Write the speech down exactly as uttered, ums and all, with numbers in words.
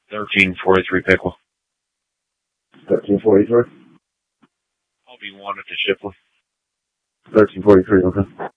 thirteen forty-three Pickle. thirteen forty-three? I'll be wanted to Shipley. thirteen forty-three, okay.